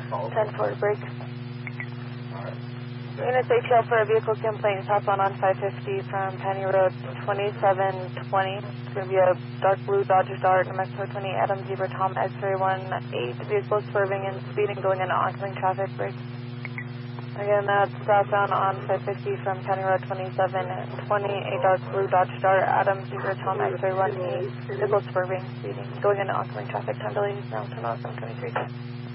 10-4, break. Units ATL for a vehicle complaint, southbound on 550 from Penny Road 2720. It's going to be a dark blue Dodge Dart, Mexico 20, Adam Zebra Tom X-ray 18. Vehicle swerving and speeding going into oncoming traffic, break. Again, that's southbound on 550 from County Road 2720, a dark blue Dodge Dart, Adam Zebra Tom X-ray 18. Vehicle swerving, speeding, going into oncoming traffic. Time delay is now 10 on 723.